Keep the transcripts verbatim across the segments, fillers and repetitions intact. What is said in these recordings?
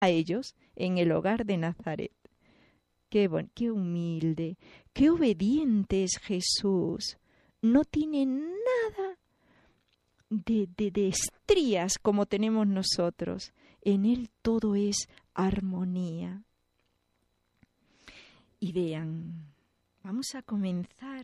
a ellos en el hogar de Nazaret. Qué, bon, qué humilde, qué obediente es Jesús. No tiene nada de, de, de estrías como tenemos nosotros. En Él todo es armonía. Y vean, vamos a comenzar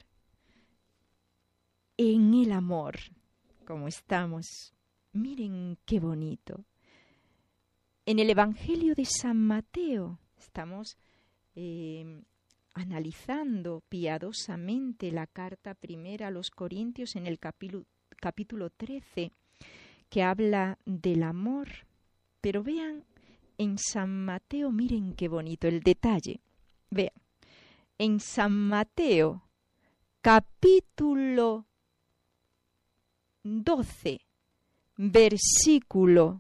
en el amor, como estamos. Miren qué bonito. En el Evangelio de San Mateo estamos eh, analizando piadosamente la carta primera a los Corintios en el capítulo, capítulo trece, que habla del amor. Pero vean, en San Mateo, miren qué bonito el detalle. Vean, en San Mateo, capítulo doce, versículo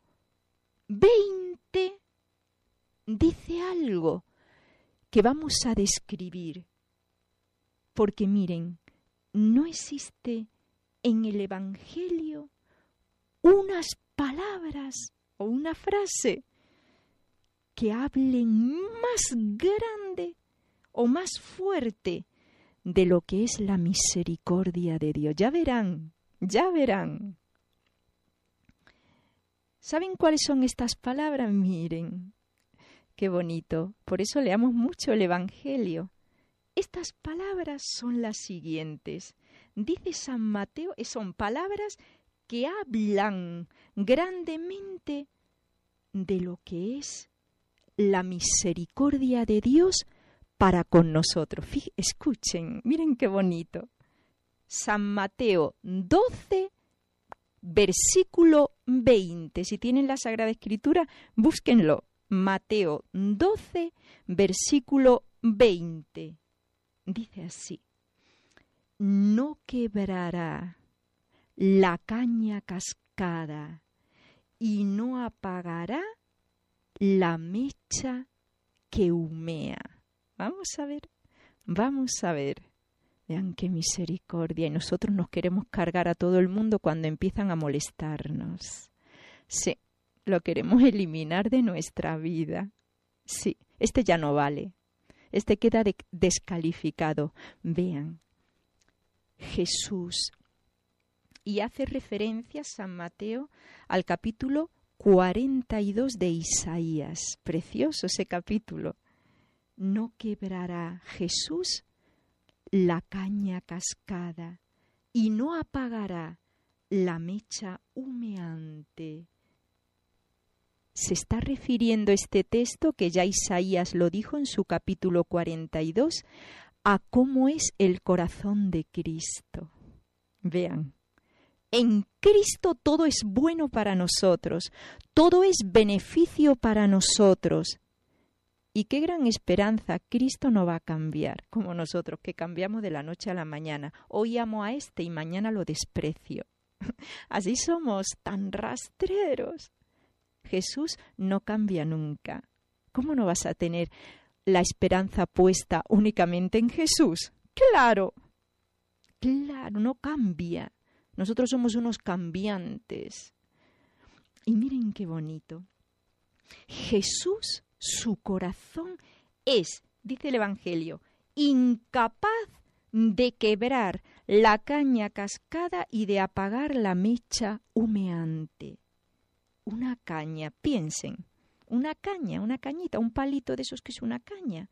veinte, dice algo que vamos a describir. Porque miren, no existe en el Evangelio unas palabras o una frase que hablen más grande o más fuerte de lo que es la misericordia de Dios. Ya verán, ya verán. ¿Saben cuáles son estas palabras? Miren, qué bonito. Por eso leamos mucho el Evangelio. Estas palabras son las siguientes. Dice San Mateo, son palabras que hablan grandemente de lo que es la misericordia de Dios para con nosotros. Fíjense, escuchen, miren qué bonito. San Mateo doce, versículo veinte. Si tienen la Sagrada Escritura, búsquenlo. Mateo doce, versículo veinte. Dice así: no quebrará la caña cascada y no apagará la mecha que humea. Vamos a ver, vamos a ver. Vean qué misericordia. Y nosotros nos queremos cargar a todo el mundo cuando empiezan a molestarnos. Sí, lo queremos eliminar de nuestra vida. Sí, este ya no vale. Este queda de- descalificado. Vean, Jesús. Y hace referencia San Mateo al capítulo cuarenta y dos de Isaías. Precioso ese capítulo. No quebrará Jesús la caña cascada y no apagará la mecha humeante. Se está refiriendo este texto, que ya Isaías lo dijo en su capítulo cuarenta y dos, a cómo es el corazón de Cristo. Vean, en Cristo todo es bueno para nosotros, todo es beneficio para nosotros. Y qué gran esperanza, Cristo no va a cambiar, como nosotros, que cambiamos de la noche a la mañana. Hoy amo a este y mañana lo desprecio. Así somos, tan rastreros. Jesús no cambia nunca. ¿Cómo no vas a tener la esperanza puesta únicamente en Jesús? Claro, claro, no cambia. Nosotros somos unos cambiantes. Y miren qué bonito. Jesús, su corazón es, dice el Evangelio, incapaz de quebrar la caña cascada y de apagar la mecha humeante. Una caña, piensen, una caña, una cañita, un palito de esos que es una caña.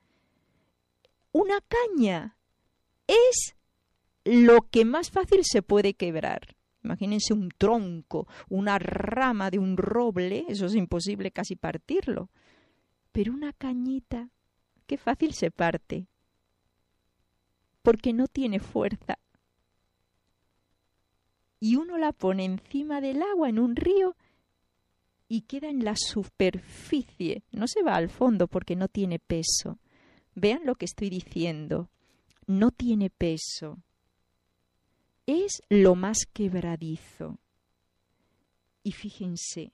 Una caña es lo que más fácil se puede quebrar. Imagínense un tronco, una rama de un roble, eso es imposible casi partirlo. Pero una cañita, qué fácil se parte, porque no tiene fuerza. Y uno la pone encima del agua en un río y queda en la superficie, no se va al fondo porque no tiene peso. Vean lo que estoy diciendo, no tiene peso. Es lo más quebradizo. Y fíjense,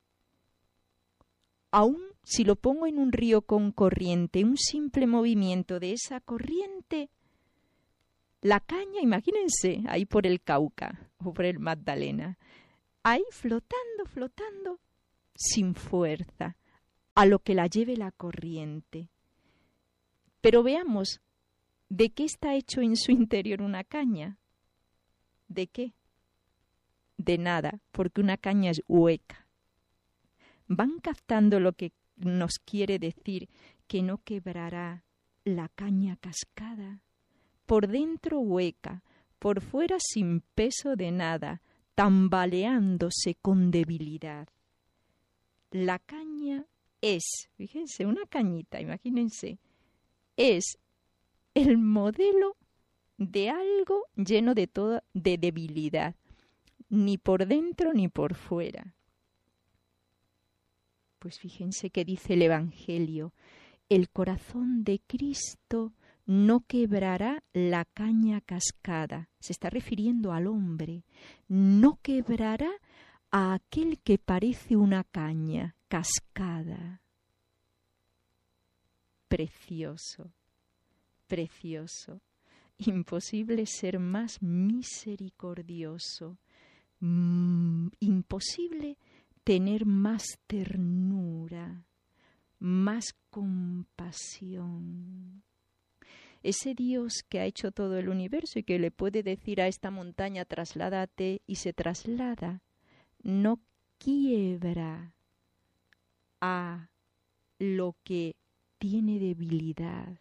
aún si lo pongo en un río con corriente, un simple movimiento de esa corriente, la caña, imagínense, ahí por el Cauca o por el Magdalena, ahí flotando, flotando, sin fuerza. a lo que la lleve la corriente. Pero veamos, ¿de qué está hecho en su interior una caña? ¿De qué? De nada, porque una caña es hueca. ¿Van captando lo que nos quiere decir que no quebrará la caña cascada? Por dentro hueca, por fuera sin peso de nada, tambaleándose con debilidad. La caña es, fíjense, una cañita, imagínense, es el modelo de algo lleno de toda de debilidad, ni por dentro ni por fuera. Pues fíjense que dice el Evangelio, el corazón de Cristo no quebrará la caña cascada. Se está refiriendo al hombre. No quebrará a aquel que parece una caña cascada. Precioso, precioso. Imposible ser más misericordioso. Mm, imposible tener más ternura, más compasión. Ese Dios que ha hecho todo el universo y que le puede decir a esta montaña trasládate y se traslada, no quiebra a lo que tiene debilidad,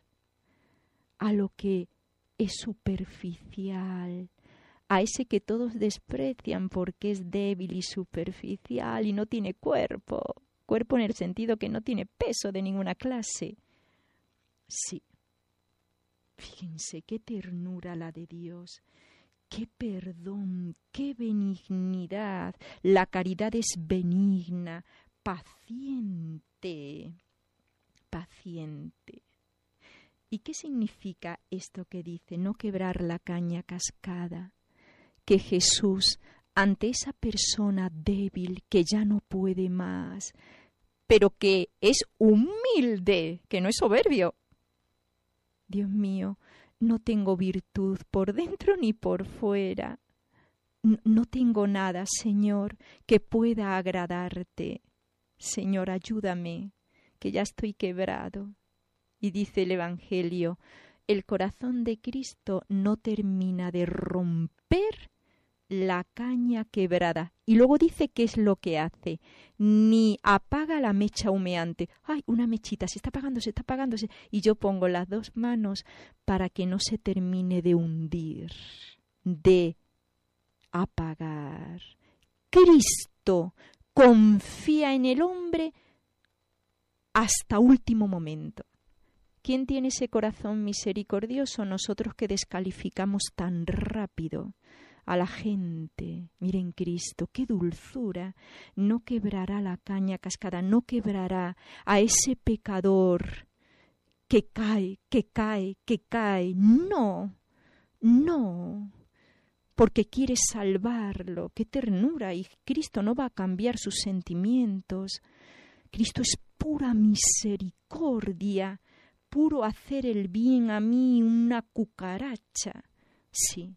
a lo que es superficial, a ese que todos desprecian porque es débil y superficial y no tiene cuerpo, cuerpo en el sentido que no tiene peso de ninguna clase. Sí, fíjense qué ternura la de Dios, qué perdón, qué benignidad. La caridad es benigna, paciente, paciente. ¿Y qué significa esto que dice, no quebrar la caña cascada? Que Jesús, ante esa persona débil que ya no puede más, pero que es humilde, que no es soberbio. Dios mío, no tengo virtud por dentro ni por fuera. No tengo nada, Señor, que pueda agradarte. Señor, ayúdame, que ya estoy quebrado. Y dice el Evangelio, el corazón de Cristo no termina de romper la caña quebrada. Y luego dice qué es lo que hace. Ni apaga la mecha humeante. ¡Ay, una mechita! Se está apagándose, está apagándose. Y yo pongo las dos manos para que no se termine de hundir, de apagar. Cristo confía en el hombre hasta último momento. ¿Quién tiene ese corazón misericordioso? Nosotros que descalificamos tan rápido a la gente. Miren Cristo, qué dulzura. No quebrará la caña cascada, no quebrará a ese pecador que cae, que cae, que cae. No, no, porque quiere salvarlo. Qué ternura. Y Cristo no va a cambiar sus sentimientos. Cristo es pura misericordia, puro hacer el bien a mí, una cucaracha. Sí,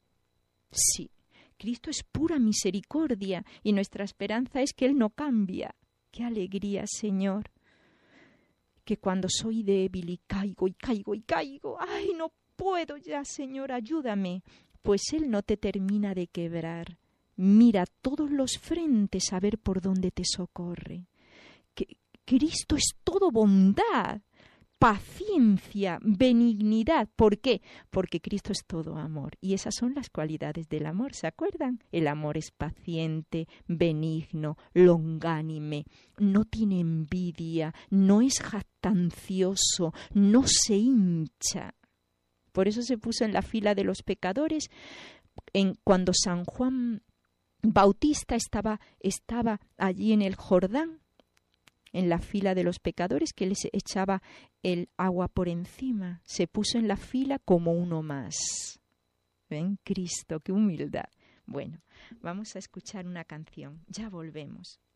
sí, Cristo es pura misericordia y nuestra esperanza es que Él no cambia. ¡Qué alegría, Señor! Que cuando soy débil y caigo y caigo y caigo, ¡ay, no puedo ya, Señor, ayúdame! Pues Él no te termina de quebrar. Mira todos los frentes a ver por dónde te socorre. Que Cristo es todo bondad, paciencia, benignidad. ¿Por qué? Porque Cristo es todo amor. Y esas son las cualidades del amor, ¿se acuerdan? El amor es paciente, benigno, longánime, no tiene envidia, no es jactancioso, no se hincha. Por eso se puso en la fila de los pecadores en, cuando San Juan Bautista estaba, estaba allí en el Jordán, en la fila de los pecadores, que les echaba el agua por encima. Se puso en la fila como uno más. ¿Ven? Cristo, qué humildad. Bueno, vamos a escuchar una canción. Ya volvemos.